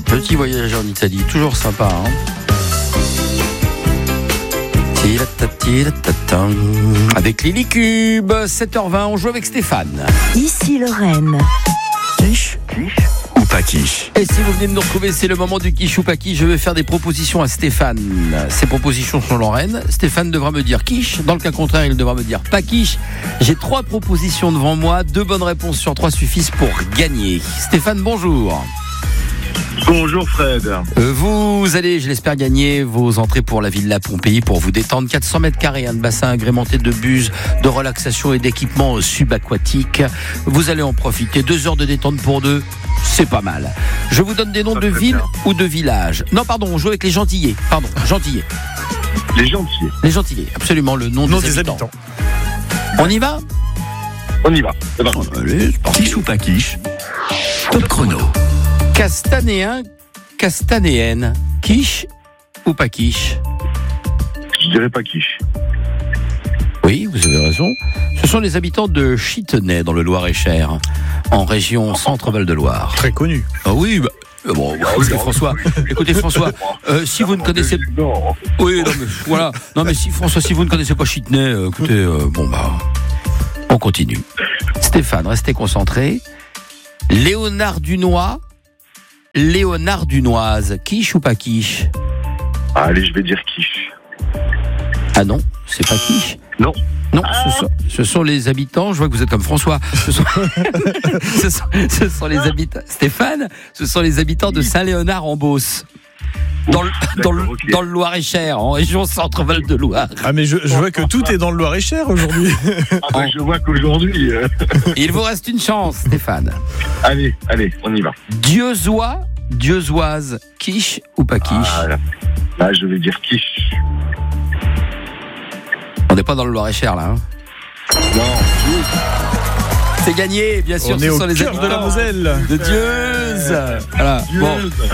Petit voyage en Italie, toujours sympa. Avec Lily Cube, 7h20, on joue avec Stéphane. Ici Lorraine. Quiche ou pas quiche? Et si vous venez de nous retrouver, c'est le moment du quiche ou pas quiche. Je vais faire des propositions à Stéphane. Ces propositions sont Lorraine. Stéphane devra me dire quiche. Dans le cas contraire, il devra me dire pas quiche. J'ai 3 propositions devant moi. 2 bonnes réponses sur 3 suffisent pour gagner. Stéphane, bonjour. Bonjour Fred. Vous allez, je l'espère, gagner vos entrées pour la Villa Pompéi pour vous détendre. 400 mètres carrés, un bassin agrémenté de buses, de relaxation et d'équipements subaquatiques. Vous allez en profiter. 2 heures de détente pour 2, c'est pas mal. Je vous donne des noms de villes ou de villages. Non, pardon, on joue avec les Gentillés. Pardon, Gentillés. Les Gentillés. Les Gentillés, absolument, le nom des habitants. On y va ? On y va. C'est parti. Allez, c'est parti. Quiche ou pas quiche? Top chrono. Castanéen, castanéenne, quiche ou pas quiche? Je dirais pas quiche. Oui, vous avez raison. Ce sont les habitants de Chitenay, dans le Loir-et-Cher, en région Centre-Val-de-Loire. Très connu. Ah oui, bon, écoutez François, si vous ne connaissez... Non. Oui, non mais voilà. Non mais si François, si vous ne connaissez pas Chitenay, écoutez, on continue. Stéphane, restez concentré. Léonard Dunoise, quiche ou pas quiche? Allez, je vais dire quiche. Ah non, c'est pas quiche. Non. Non, ce sont les habitants. Je vois que vous êtes comme François. Ce sont les habitants. Stéphane, ce sont les habitants de Saint-Léonard-en-Beauce. Dans le Loir-et-Cher, en région Centre-Val-de-Loire. Ah mais je vois que tout est dans le Loir-et-Cher aujourd'hui. Je vois qu'aujourd'hui... Il vous reste une chance, Stéphane. Allez, on y va. Dieuzoise, quiche ou pas quiche? Là, je vais dire quiche. On n'est pas dans le Loir-et-Cher, là. Non. C'est gagné, bien sûr. On ce est au sont les cœur habitants de la Moselle. de Dieuze. Voilà. Bon.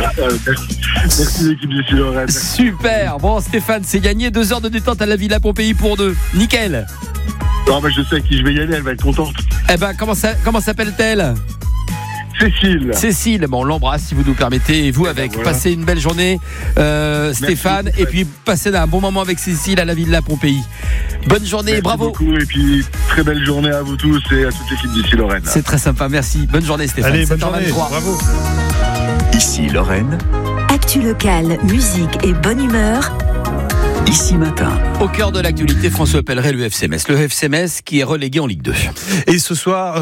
Merci l'équipe d'ici Lorraine. Super. Bon, Stéphane, c'est gagné. 2 heures de détente à la Villa Pompéi pour 2. Nickel. Non, je sais à qui je vais y aller, elle va être contente. Eh ben, comment s'appelle-t-elle? Cécile, bon, on l'embrasse si vous nous permettez. Et vous avec, voilà. Passez une belle journée, Stéphane. Merci. Et puis passez un bon moment avec Cécile à la Villa Pompéi. Bonne journée, Merci bravo. beaucoup, et puis très belle journée à vous tous et à toute l'équipe d'ici Lorraine. C'est très sympa, merci. Bonne journée, Stéphane. Allez, bonne 7h23. journée. Bravo. Ici Lorraine, Actu locale, musique et bonne humeur. ici matin. Au cœur de l'actualité, François appellerait le FC Metz. Le FC Metz qui est relégué en Ligue 2. Et ce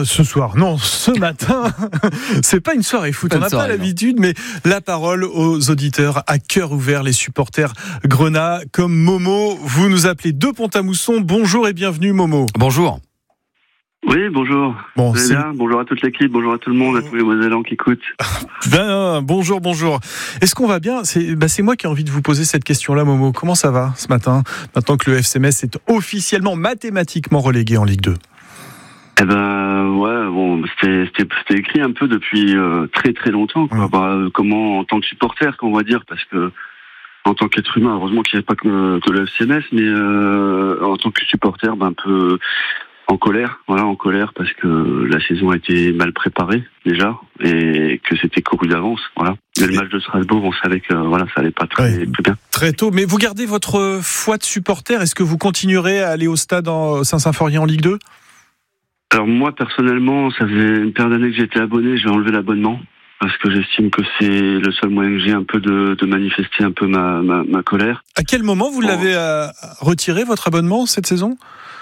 matin, c'est pas une soirée foot. Pas On une n'a pas soirée, l'habitude, mais la parole aux auditeurs à cœur ouvert, les supporters grenats comme Momo. Vous nous appelez de Pont-à-Mousson. Bonjour et bienvenue, Momo. Bonjour. Oui, bonjour. Bon, Vous allez bien ? Bonjour à toute l'équipe, bonjour à tout le monde, à tous les Mosellans qui écoutent. Bonjour. Est-ce qu'on va bien ? C'est moi qui ai envie de vous poser cette question-là, Momo. Comment ça va ce matin, maintenant que le FC Metz est officiellement, mathématiquement relégué en Ligue 2 ? Eh ben, ouais, bon, c'était écrit un peu depuis très très longtemps, quoi. Comment, en tant que supporter, qu'on va dire, parce que en tant qu'être humain, heureusement qu'il n'y avait pas que le FC Metz, mais en tant que supporter, un peu en colère parce que la saison a été mal préparée déjà et que c'était couru d'avance, voilà. Dès le match de Strasbourg, on savait que ça allait pas très bien. Très tôt, mais vous gardez votre foi de supporter. Est-ce que vous continuerez à aller au stade en Saint-Symphorien en Ligue 2 ? Alors moi personnellement, ça faisait une paire d'années que j'étais abonné, j'ai enlevé l'abonnement parce que j'estime que c'est le seul moyen que j'ai un peu de manifester un peu ma colère. À quel moment vous l'avez retiré, votre abonnement, cette saison ?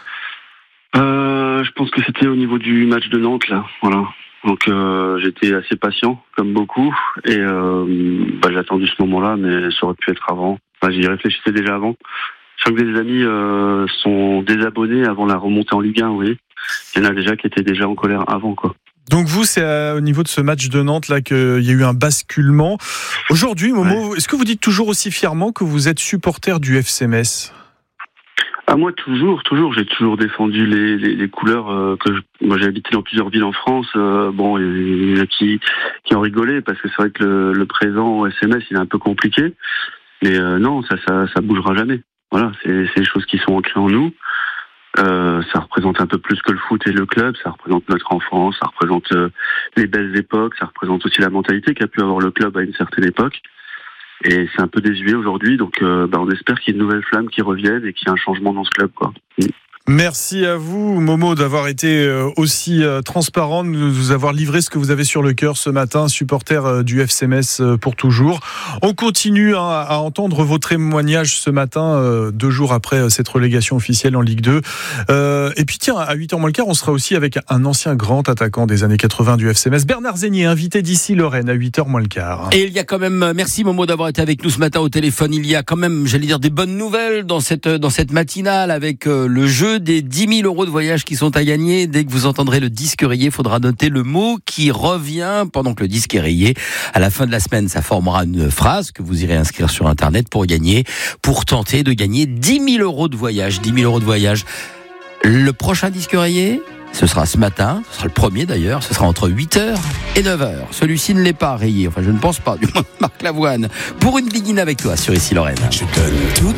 Je pense que c'était au niveau du match de Nantes, là, voilà. Donc j'étais assez patient, comme beaucoup, et j'ai attendu ce moment-là, mais ça aurait pu être avant. J'y réfléchissais déjà avant. Je crois que des amis sont désabonnés avant la remontée en Ligue 1, oui. Il y en a déjà qui étaient déjà en colère avant, quoi. Donc vous, c'est au niveau de ce match de Nantes là qu'il y a eu un basculement. Aujourd'hui, Momo, Est-ce que vous dites toujours aussi fièrement que vous êtes supporter du FC Metz ? Ah, moi, toujours, j'ai toujours défendu les couleurs moi, j'ai habité dans plusieurs villes en France. Il y en a qui ont rigolé parce que c'est vrai que le présent au FC Metz, il est un peu compliqué. Mais non, ça bougera jamais. Voilà, c'est des choses qui sont ancrées en nous. Ça représente un peu plus que le foot et le club, ça représente notre enfance, ça représente les belles époques, ça représente aussi la mentalité qu'a pu avoir le club à une certaine époque. Et c'est un peu désuet aujourd'hui, donc on espère qu'il y ait une nouvelle flamme qui revienne et qu'il y ait un changement dans ce club, quoi. Merci à vous, Momo, d'avoir été aussi transparent, de nous avoir livré ce que vous avez sur le cœur ce matin, supporter du FC Metz pour toujours. On continue à entendre vos témoignages ce matin, 2 jours après cette relégation officielle en Ligue 2. Et puis tiens, à 8h moins le quart, on sera aussi avec un ancien grand attaquant des années 80 du FC Metz, Bernard Zégnier, invité d'ici Lorraine à 8h moins le quart. Et il y a quand même, merci Momo d'avoir été avec nous ce matin au téléphone, il y a quand même, j'allais dire, des bonnes nouvelles dans cette matinale avec le jeu des 10 000 euros de voyage qui sont à gagner. Dès que vous entendrez le disque rayé, il faudra noter le mot qui revient pendant que le disque est rayé. À la fin de la semaine, ça formera une phrase que vous irez inscrire sur Internet pour tenter de gagner 10 000 euros de voyage. 10 000 euros de voyage. Le prochain disque rayé, ce sera ce matin, ce sera le premier d'ailleurs, ce sera entre 8h et 9h. Celui-ci ne l'est pas rayé, enfin je ne pense pas, du moins Marc Lavoine. Pour une biguine avec toi sur Ici Lorraine. Je donne toute